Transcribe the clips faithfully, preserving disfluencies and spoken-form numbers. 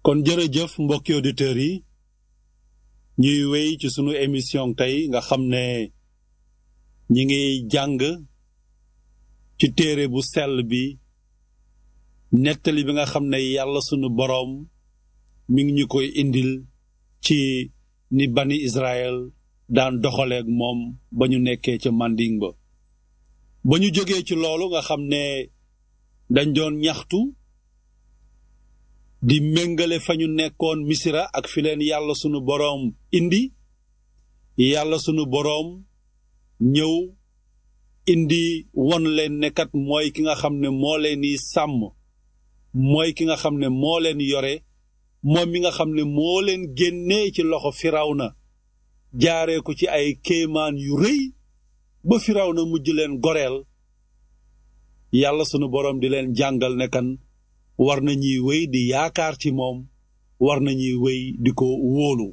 kon jërëjëf mbokki auditeurs yi ñuy wéy ci sunu émission tey nga xam ne ñi ngi jàng ci téere bu sell bi nettali bi nga xam ne yàlla sunu boroom mi ngi ñu koy indil ci ni bani Israël daan doxaleek moom ba ñu nekkee ca manding ba ba ñu jógee ci loolu nga xam ne dañ doon ñaxtu di méngale fa ñu nekkoon misira ak fi leen yàlla sunu boroom indi yàlla sunu boroom ñëw indi won leen nekkat mooy ki nga xam ne moo leen yi sàmm mooy ki nga xam ne moo leen yore moom mi nga xam ne moo leen génnee ci loxo Firawna jaaree ko ci ay kéemaan yu rëy ba Firawna mujj leen goreel yàlla sunu boroom di leen jàngal nekkan war na ñuy wéy di yaakaar ci moom war na ñuy wéy di ko wóolu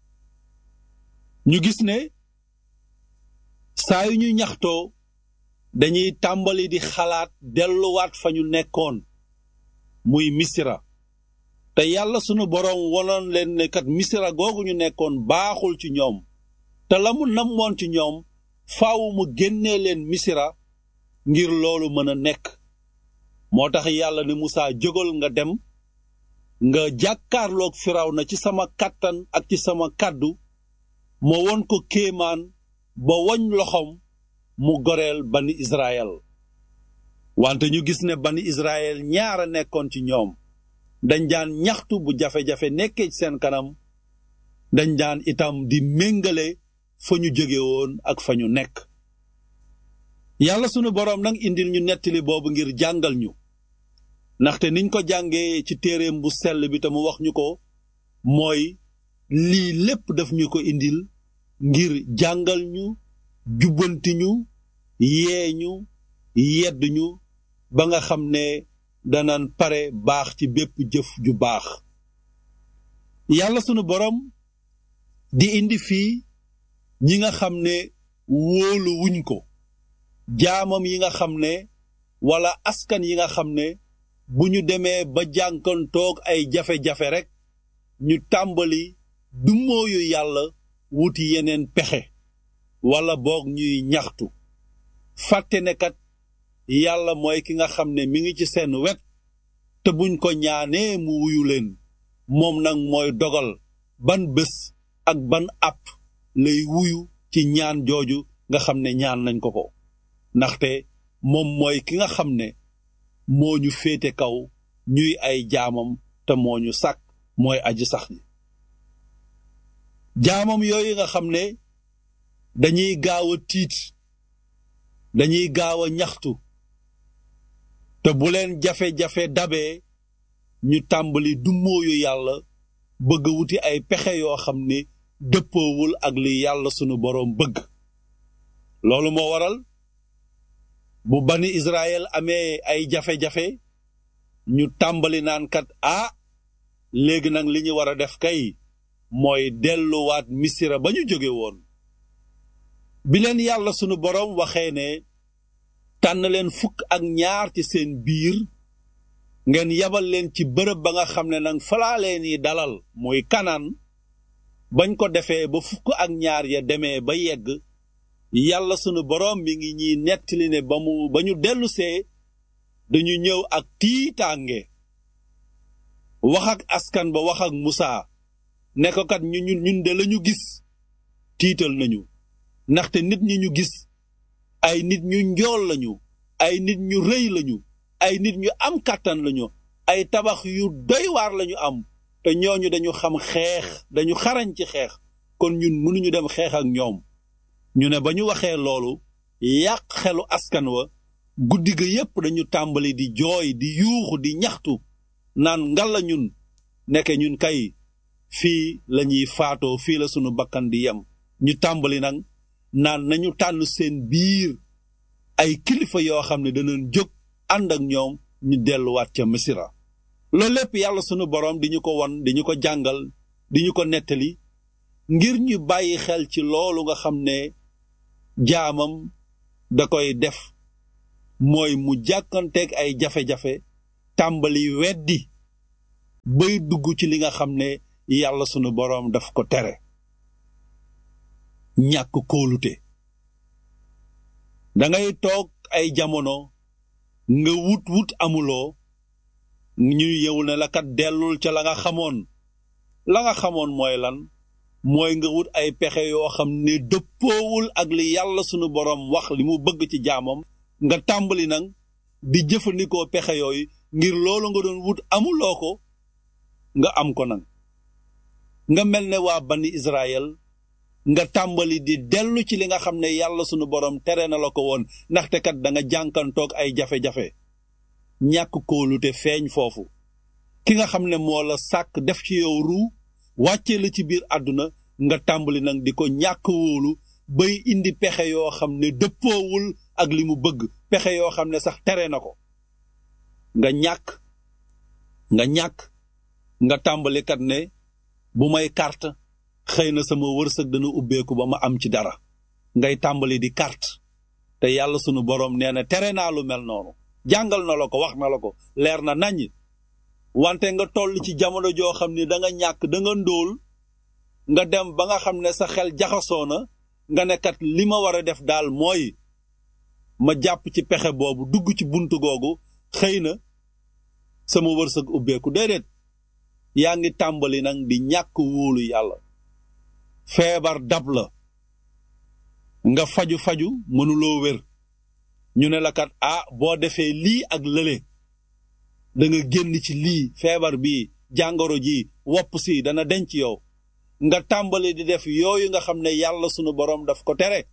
ñu gis ne saa yu ñu ñaxtoo dañuy tàmbali di xalaat delluwaat fa ñu nekkoon muy misira te yàlla sunu boroom wonoon leen ne kat misira googu ñu nekkoon baaxul ci ñoom te la mu namoon ci ñoom faaw mu génnee leen misira ngir loolu mën a nekk moo tax yàlla ne Musaa jógal nga dem nga jàkkaarloog Firawna ci sama kàttan ak ci sama kàddu ma won ko kéemaan ba woñ loxom mu goreel bani Israël wante ñu gis ne bani Israël ñaara nekkoon ci ñoom dañ daan ñaxtu bu jafe-jafe nekkee ci seen kanam dañ daan itam di méngale fa ñu jóge woon ak fa ñu nekk yàlla sunu boroom nag indil ñu nettali boobu ngir jàngal ñu ndaxte niñ ko jàngee ci téereem bu sell bi te mu wax ñu ko mooy lii lépp daf ñu ko indil ngir jàngal ñu jubbanti ñu yee ñu yedd ñu ba nga xam ne danan pare baax ci bépp jëf ju baax yàlla sunu boroom di indi fii ñi nga xam ne wóolu wuñ ko jaamam yi nga xam ne wala askan yi nga xam ne bu ñu demee ba jànkantoog ay jafe-jafe rekk ñu tàmbali du mooyu yàlla wuti yeneen pexe wala boog ñuy ñaxtu fàtte ne kat yàlla mooy ki nga xam ne mi ngi ci seen wet te buñ ko ñaanee mu wuyu leen moom nag mooy dogal ban bés ak ban àpp lay wuyu ci ñaan jooju nga xam ne ñaan nañ ko ko ndaxte moom mooy ki nga xam ne moo ñu féete kaw ñuy ay jaamam te moo ñu sàkk mooy aji sax ji jaamam yooyu nga xam ne dañuy gaaw a tiit dañuy gaaw a ñaxtu te bu leen jafe-jafe dabee ñu tàmbali dummóoyu yàlla bëgg wuti ay pexe yoo xam ne dëppoowul ak li yàlla sunu boroom bëgg loolu moo waral bu bani Israël amee ay jafe-jafe ñu tàmbali naan kat ah léegi nag li ñu war a def kay mooy delluwaat misira ba ñu jóge woon bi leen yàlla sunu boroom waxee ne tànn leen fukk ak ñaar ci seen biir ngeen yabal leen ci bërëb ba nga xam ne nag falaa leen yi dalal muy Kanaan bañ ko defee ba fukk ak ñaar ya demee ba yegg yàlla sunu boroom mi ngi ñiy nettali ne ba mu ba ñu dellusee dañu ñëw ak tiitaange wax ak askan ba wax ak Musaa ne ko kat ñu ñun ñun de lañu gis tiital nañu ndaxte nit ñi ñu gis ay nit ñu njool lañu ay nit ñu rëy lañu ay nit ñu am kàttan lañu ay tabax yu doy waar lañu am te ñooñu dañu xam xeex dañu xarañ ci xeex kon ñun mënuñu dem xeex ak ñoom ñu ne ba ñu waxee loolu yàq xelu askan wa guddi ga yépp dañu tàmbali di jooy di yuuxu di ñaxtu naan ngalla ñun nekke ñun kay fii lañuy faatoo fii la sunu bakkan di yem ñu tàmbali nag naan nañu tànn seen biir ay kilifa yoo xam ne danañ jóg ànd ak ñoom ñu delluwaat ca Misira loolu lépp yàlla sunu boroom di ñu ko won di ñu ko jàngal di ñu ko nettali ngir ñu bàyyi xel ci loolu nga xam ne jaamam da koy def mooy mu jàkkanteeg ay jafe-jafe tàmbali weddi bay dugg ci li nga xam ne yàlla sunu boroom daf ko tere. ñàkk kóolute dangay toog ay jamono nga wut wut amuloo ñuy yew ne la kat dellul ca la nga xamoon la nga xamoon mooy lan mooy nga wut ay pexe yoo xam ne dëppoowul ak li yàlla sunu boroom wax li mu bëgg ci jaamam nga tàmbali nag di jëfandikoo pexe yooyu ngir loolu nga doon wut amuloo ko nga am ko nag nga mel ne waa bani Israël nga tàmbali di dellu ci li nga xam ne yàlla sunu boroom tere na la ko woon ndaxte kat da nga jànkantoog ay jafe-jafe ñàkk kóolute feeñ foofu ki nga xam ne moo la sàkk def ci yow ruu wàccee la ci biir àdduna nga tàmbali nag di ko ñàkk wóolu bay indi pexe yoo xam ne dëppoowul ak li mu bëgg pexe yoo xam ne sax tere na ko nga ñàkk nga ñàkk nga tàmbali kat ne bu may carte xëy na sama wërsëg dana ubbeeku ba ma am ci dara ngay tàmbali di carte te yàlla sunu boroom nee na tere naa lu mel noonu jàngal na la ko wax na la ko leer na naññ wante nga toll ci jamono joo xam ne da nga ñàkk da nga ndóol nga dem ba nga xam ne sa xel jaxasoo na nga ne kat li ma war a def daal mooy ma jàpp ci pexe boobu dugg ci buntu googu xëy na sama wërsëg ubbeeku déedéet yaa ngi tàmbali nag di ñàkk wóolu yàlla feebar dab la nga faju faju mënuloo wér ñu ne la kat ah boo defee lii ak lële da nga génn ci lii feebar bi jàngoro ji wopp si dana denc yow nga tàmbali di def yooyu nga xam ne yàlla sunu boroom daf ko tere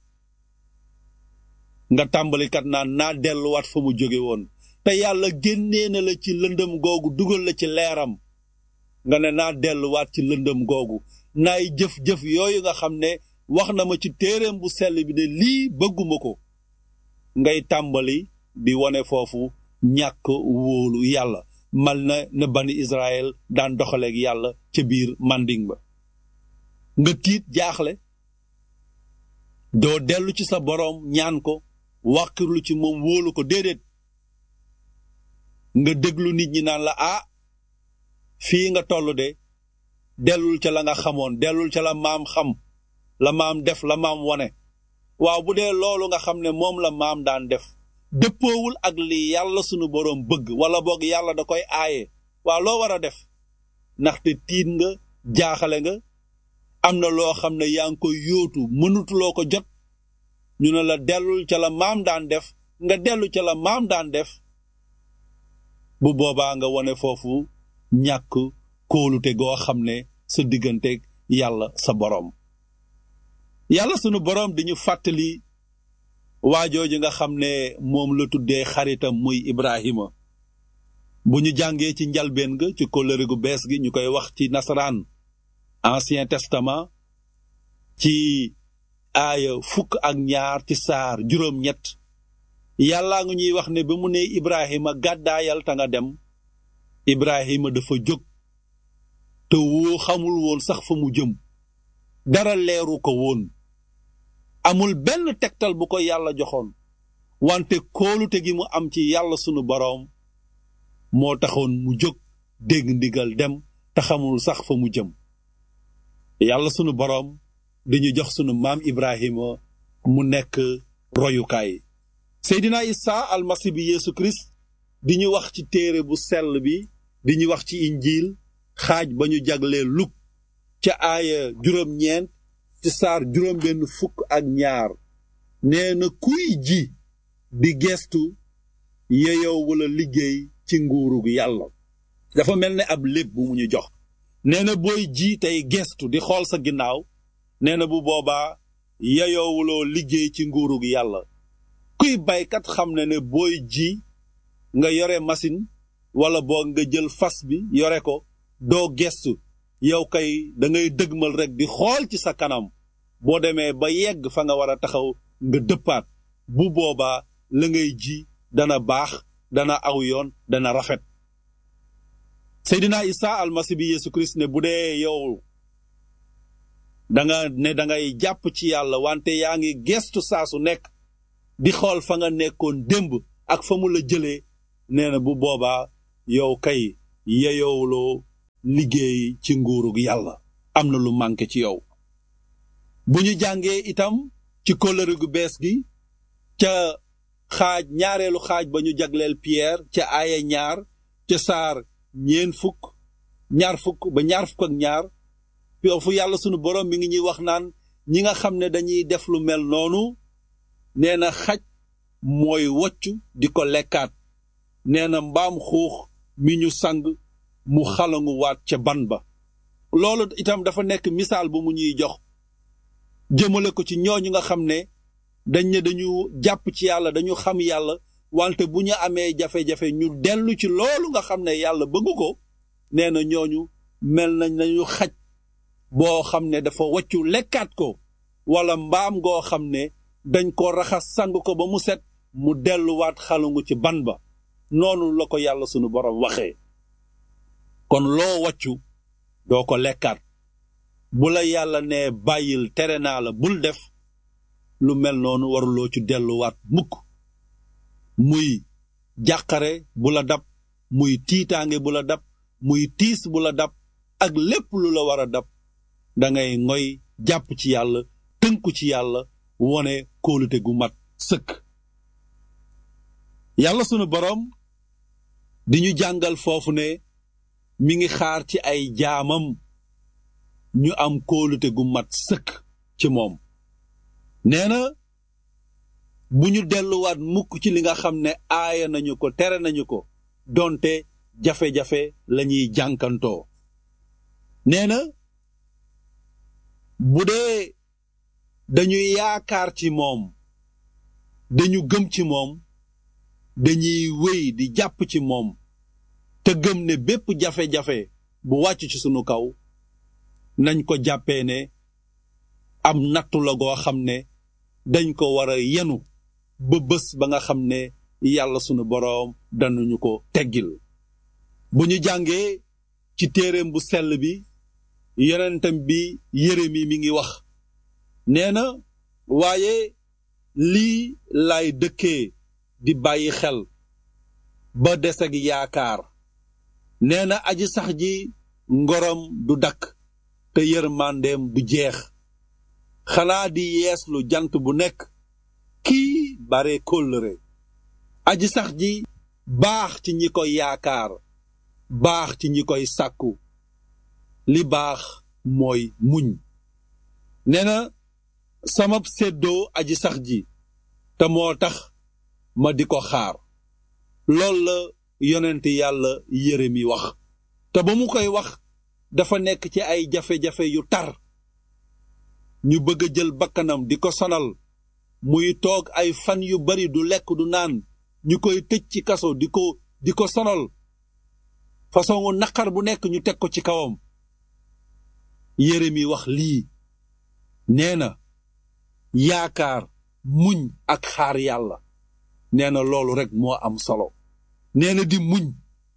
nga tàmbali kat naan naa delluwaat fa mu jóge woon te yàlla génnee na la ci lëndëm googu dugal la ci leeram nga ne naa delluwaat ci lëndëm googu naay jëf-jëf yooyu nga xam ne wax na ma ci téereem bu sell bi ne lii bëgguma ko ngay tàmbali di wone foofu ñàkk wóolu yàlla mal na na bani Israël daan doxaleeg yàlla ca biir manding ba nga tiit jaaxle doo dellu ci sa boroom ñaan ko wàkkirlu ci moom wóolu ko déedéet nga déglu nit ñi naan la ah fii nga toll de dellul ca la nga xamoon dellul ca la maam xam la maam def la maam wone waaw bu dee loolu nga xam ne moom la maam daan def dëppoowul ak li yàlla sunu boroom bëgg wala boog yàlla da koy aaye waaw loo war a def ndaxte tiit nga jaaxale nga am na loo xam ne yaa ngi koy yóotu mënutuloo ko jot ñu ne la dellul ca la maam daan def nga dellu ca la maam daan def bu boobaa nga wone foofu ñàkk kóolute goo xam ne sa diggante yàlla sa boroom yàlla sunu boroom di ñu fàttali waajooju nga xam ne moom la tuddee xaritam muy Ibrahima bu ñu jàngee ci njalbeen ga ci kóllëre gu bees gi ñu koy wax ci nasaraan Ancien Testament ci aaya fukk ak ñaar ci saar juróom ñett yàllaa ngi ñuy wax ne ba mu ne Ibrahima gàddaayal ta nga dem Ibrahima dafa jóg te woo xamul woon sax fa mu jëm dara leeru ko woon amul benn tegtal bu ko yàlla joxoon wante kóolute gi mu am ci yàlla sunu boroom moo taxoon mu jóg dégg ndigal dem te xamul sax fa mu jëm yàlla sunu boroom dañu jox sunu maam Ibrahima mu nekk royukaay Seydina Isa almasi bi Yeesu Kirist di ñu wax ci téere bu sell bi di ñu wax ci injiil xaaj ba ñu jaglee Luk ca aaya juróom-ñeent ci saar juróom-benn fukk ak ñaar nee na kuy ji di gestu yeyow wala liggéey ci nguurug yàlla dafa mel ne ab léeb bu mu ñu jox nee na booy ji tey gestu di xool sa ginnaaw nee na bu boobaa yeyowuloo liggéey ci nguurug yàlla kuy baykat xam ne ne booy ji nga yore machine wala boog nga jël fas bi yore ko doo gestu yow kay da ngay dëgmal rek di xool ci sa kanam boo demee ba yegg fa nga war a taxaw nga dëppaat bu boobaa la ngay ji dana baax dana aw yoon dana rafet Seydina Isa almasi bi Yeesu Kirist ne bu dee yow danga ne dangay jàpp ci yàlla wante yaa ngi gestu saa su nekk di xool fa nga nekkoon démb ak fa mu la jëlee nee na bu boobaa yow kay yeyowuloo liggéey ci nguurug yàlla am na lu manqué ci yow. bu ñu jàngee itam ci kóllëre gu bees gi ca xaaj ñaareelu xaaj ba ñu jagleel Pierre ca aaya ñaar ca saar ñeen fukk ñaar fukk ba ñaar fukk ak ñaar fu yàlla sunu borom mi ngi ñuy wax naan ñi nga xam ne dañuy def lu mel noonu nee na xaj mooy woccu di ko lekkaat nee na mbaam xuux mi ñu sang mu xalangu waat ca ban ba. loolu itam dafa nekk misaal bu mu ñuy jox jëmale ko ci ñooñu nga xam ne dañ ne dañu jàpp ci yàlla dañu xam yàlla wante bu ñu amee jafe-jafe ñu dellu ci loolu nga xam ne yàlla bëggu ko nee na ñooñu mel nañ nañu xaj boo xam ne dafa waccu lekkaat ko wala mbaam goo xam ne dañ ko raxas sang ko ba mu set mu delluwaat xalangu ci ban ba. noonu la ko yàlla sunu borom waxee. kon loo waccu doo ko lekkaat bu la yàlla ne bàyyil tere naa la bul def lu mel noonu waruloo ci delluwaat mukk. muy jàqare bu la dab muy tiitaange bu la dab muy tiis bu la dab ak lépp lu la war a dab dangay ngoy jàpp ci yàlla tënku ci yàlla wone kóolute gu mat sëkk. yàlla sunu borom di ñu jàngal foofu ne mi ngi xaar ci ay jaamam ñu am kóolute gu mat sëkk ci moom. nee na bu ñu delluwaat mukk ci li nga xam ne aaya nañu ko tere nañu ko donte jafe-jafe lañuy jànkantoo. nee na bu dee dañuy yaakaar ci moom dañu gëm ci moom dañuy wéy di jàpp ci moom te gëm ne bépp jafe-jafe bu wàcc ci sunu kaw nañ ko jàppee ne am nattu la goo xam ne dañ ko war a yenu ba bés ba nga xam ne yàlla sunu boroom danuñu ko teggil. bu ñu jàngee ci téereem bu sell bi yonentam bi Yeremi mi ngi wax nee na waaye lii lay dëkkee di bàyyi xel ba des ak yaakaar nee na aji sax ji ngorom du dakk te yërmandeem du jeex xanaa di yeeslu jant bu nekk kii bare kóllëre. aji sax ji baax ci ñi koy yaakaar baax ci ñi koy sàkku li baax mooy muñ. nee na samab séddoo aji sax ji te moo tax ma di ko xaar. lool la yonent yàlla Yeremi wax te ba mu koy wax dafa nekk ci ay jafe-jafe yu tar ñu bëgg a jël bakkanam di ko sonal muy toog ay fan yu bari du lekk du naan ñu koy tëj ci kaso di ko di ko sonal façon naqar bu nekk ñu teg ko ci kawam. Yeremi wax lii nee na yaakaar muñ ak xaar yàlla nee na loolu rekk moo am solo. nee na di muñ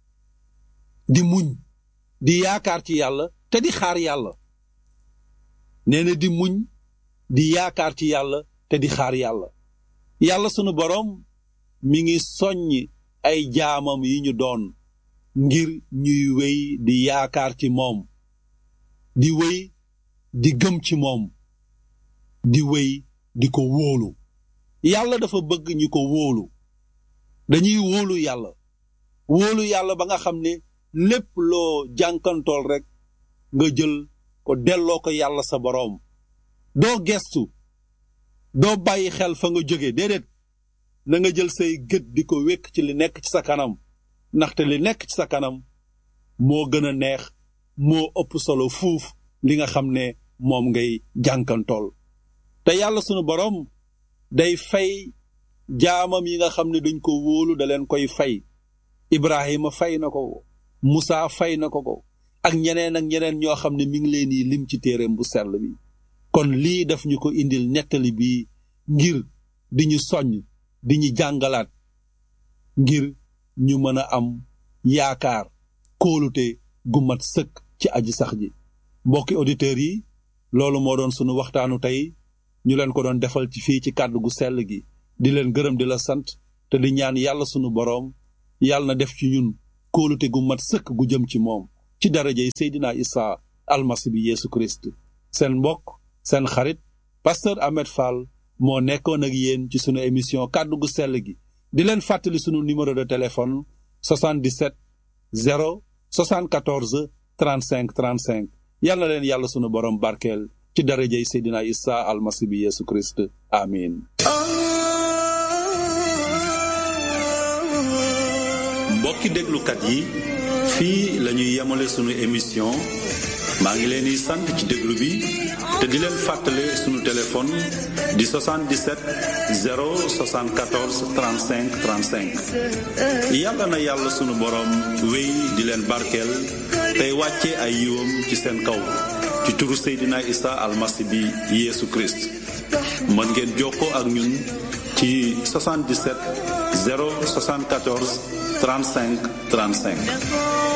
di muñ di yaakaar ci yàlla te di xaar yàlla. nee na di muñ di yaakaar ci yàlla te di xaar yàlla. yàlla sunu boroom mi ngi soññ ay jaamam yi ñu doon ngir ñuy wéy di yaakaar ci moom di wéy di gëm ci moom di wéy di ko wóolu. yàlla dafa bëgg ñu ko wóolu. dañuy wóolu yàlla wóolu yàlla ba nga xam ne lépp loo jànkantool rekk nga jël ko delloo ko yàlla sa boroom. doo gestu doo bàyyi xel fa nga jóge déedéet na nga jël say gët di ko wékk ci li nekk ci sa kanam ndaxte li nekk ci sa kanam moo gën a neex moo ëpp solo fuuf li nga xam ne moom ngay jànkantool. te yàlla sunu boroom day fay jaamam yi nga xam ne dañ ko wóolu da leen koy fay. Ibrahima fay na ko Musaa fay na ko ko ak ñeneen ak ñeneen ñoo xam ne mi ngi leen di lim ci téereem bu sell bi. kon lii daf ñu ko indil nettali bi ngir di ñu soññ di ñu jàngalaat ngir ñu mën a am yaakaar kóolute gu mat sëkk ci aji sax ji. mbokki auditeurs yi loolu moo doon sunu waxtaanu tey ñu leen ko doon defal ci fii ci kàddu gu sell gi di leen gërëm di la sant te di ñaan yàlla sunu boroom yàlla na def ci ñun kóolute gu mat sëkk gu jëm ci moom ci darajey Seydina Isa almasi bi Yeesu Christ. seen mbokk seen xarit pasteur Ahmed Fall moo nekkoon ak yéen ci sunu émission kàddu gu sell gi. di leen fàttali sunu numéro de téléphone soixante-dix-sept zéro soixante-quatorze trente-cinq trente-cinq. yàlla leen yàlla sunu borom barkeel ci darajey Seydina Isa almasi bi Yeesu Christ. amiin. mbokki déglukat yi fii lañuy yemale sunu émission maa ngi leen di sant ci déglu bi te di leen fàttale sunu téléphone di soixante-dix-sept zéro soixante-quatorze trente-cinq trente-cinq. yàlla na yàlla sunu borom wéy di leen barkeel tey wàcce ay yiwam ci seen kaw ci turu Seydina Isa almasi bi Yeesu Christ. mën ngeen jokkoo ak ñun ci soixante-dix-sept zéro soixante-quatorze trente-cinq trente-cinq.